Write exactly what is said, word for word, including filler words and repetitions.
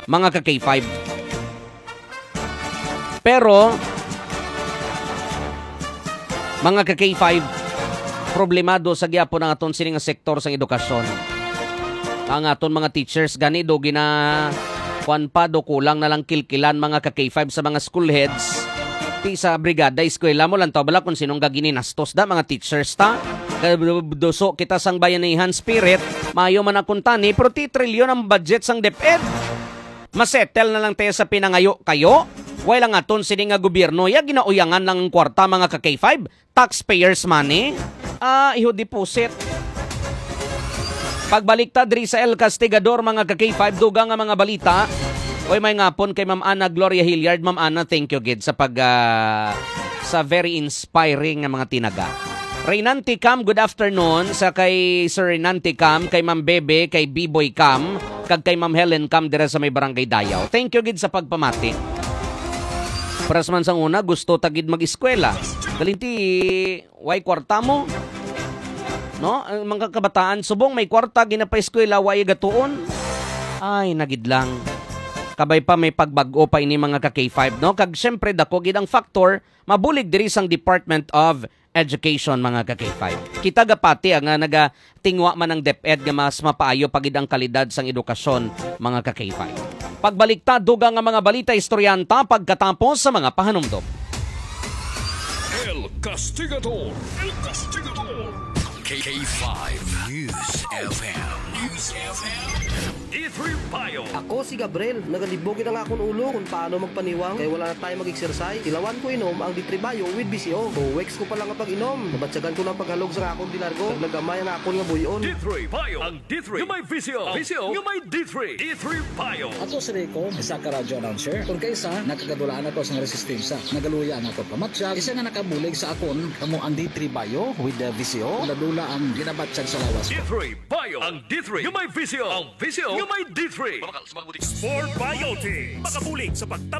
mga ka-K five. Pero, mga ka-K five, problemado sa gyapon ang aton sining nga sektor sa edukasyon. Ang aton mga teachers gani do gina kuan pa do kulang na lang kilkilan mga ka-K five sa mga school heads. Ti sa brigada eskwela mo lang to bala kung sinong gagininastos da mga teachers ta. Doso kita sang bayanihan spirit, mayo man akong tani pero ti trilyon ang budget sang DepEd. Masettle na lang tayo sa pinangayo kayo. Way lang aton sining nga gobyerno ya ginauyangan lang ang kwarta mga ka-K five, taxpayers money. Ah, iho deposit. Pagbaliktad diri sa El Castigador mga ka-K five, dugang nga mga balita. Oy, may ngapon kay Ma'am Ana Gloria Hilliard. Ma'am Ana, thank you gid sa pag uh, sa very inspiring nga mga tinaga. Reynanti Cam, good afternoon sa kay Sir Reynanti Cam, kay Ma'am Bebe, kay B-Boy Cam, kag kay Ma'am Helen Cam dira sa may barangay Dayaw. Thank you gid sa pagpamati. Para sa man sang una, gusto tagid mag-eskwela. Galinti, way kwarta mo. No? Ang mga kabataan, subong may kwarta, ginapa-eskwela, way gatuon. Ay, nagid lang. Kabay pa may pagbago pa ini mga ka-K five, no? Kag syempre dako gid ang factor, mabulig diri sang Department of Education mga ka-K five. Kita gapati ang nga nagatingwa man ng DepEd nga mas mapaayo pagid ang kalidad sang edukasyon mga ka-K five. Pagbaliktad dugang nga mga balita istoryanta pagkatapos sa mga pahanumdom. El Castigador. El Castigador. K five News F M. News F M. D three Payo. Ako si Gabriel, nagalibogin ang akong ulo kung paano magpaniwang kaya wala na tayo mag-exercise. Tilawan ko inom ang D three Payo with B C O. Buwex ko pa lang ang pag-inom. Nabatsagan ko ng paghalog sa akong dilargo. Naglagamay ang akong nga buyon. D three Payo. Ang D three. Yung may V C O. V C O. Yung may D three. D three Payo. Ato si Rico, isa ka radyo announcer. Kung kaysa, nakagadulaan ako sa resistensya. Nagaluya na ako pamatsyag. Isa nga nakabulig sa akon, kamo ang D three Bayo with the V C O. Nadula ang ginabatsyag sa lawas D ko. three Bayo. Ang D three. Yung may V C O. Ang V C O. Yung may D three. Sport Biotic. Makabulig sa pagtapos